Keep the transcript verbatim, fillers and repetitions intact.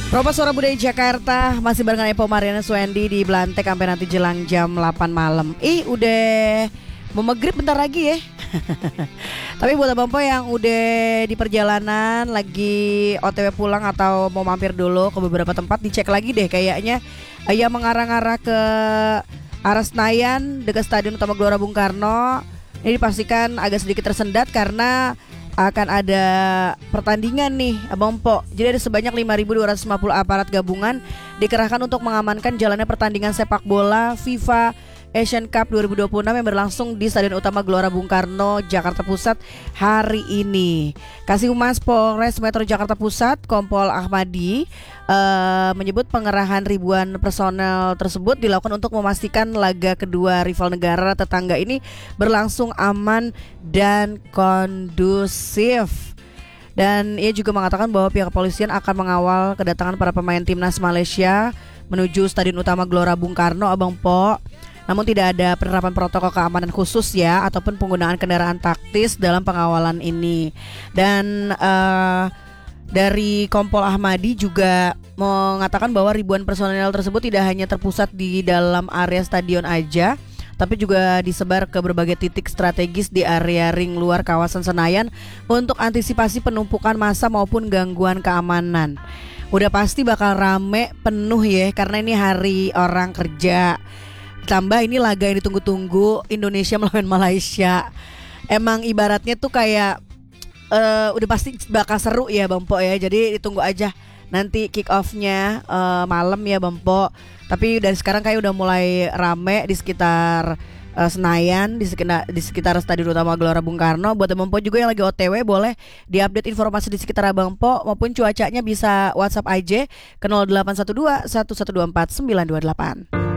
Ropa Suara Budaya Jakarta masih barengan Epo Mariana Swendi di Belantek sampai nanti jelang jam delapan malam. Ih, udah mau maghrib bentar lagi ya. Tapi buat abang po yang udah di perjalanan lagi O T W pulang atau mau mampir dulu ke beberapa tempat, dicek lagi deh kayaknya yang mengarah-arah ke arah Senayan dekat Stadion Utama Gelora Bung Karno. Ini dipastikan agak sedikit tersendat karena akan ada pertandingan nih Abang Po. Jadi ada sebanyak lima ribu dua ratus lima puluh aparat gabungan dikerahkan untuk mengamankan jalannya pertandingan sepak bola FIFA Asian Cup dua ribu dua puluh enam yang berlangsung di Stadion Utama Gelora Bung Karno, Jakarta Pusat hari ini. Kasih Humas Polres Metro Jakarta Pusat, Kompol Ahmadi uh, menyebut pengerahan ribuan personel tersebut dilakukan untuk memastikan laga kedua rival negara tetangga ini berlangsung aman dan kondusif. Dan ia juga mengatakan bahwa pihak kepolisian akan mengawal kedatangan para pemain timnas Malaysia menuju Stadion Utama Gelora Bung Karno, Abang Po. Namun tidak ada penerapan protokol keamanan khusus ya, ataupun penggunaan kendaraan taktis dalam pengawalan ini. Dan uh, dari Kompol Ahmadi juga mengatakan bahwa ribuan personel tersebut tidak hanya terpusat di dalam area stadion aja, tapi juga disebar ke berbagai titik strategis di area ring luar kawasan Senayan untuk antisipasi penumpukan massa maupun gangguan keamanan. Udah pasti bakal rame penuh ya, karena ini hari orang kerja. Tambah ini laga yang ditunggu-tunggu, Indonesia melawan Malaysia. Emang ibaratnya tuh kayak uh, udah pasti bakal seru ya Bang Po ya. Jadi ditunggu aja nanti kick off-nya uh, malam ya Bang Po. Tapi dari sekarang kayak udah mulai rame di sekitar uh, Senayan, di sekitar, di sekitar Stadion Utama Gelora Bung Karno. Buat Abang Po juga yang lagi O T W boleh diupdate informasi di sekitar Abang Po, maupun cuacanya bisa WhatsApp aja ke nol delapan satu dua satu satu dua empat sembilan dua delapan.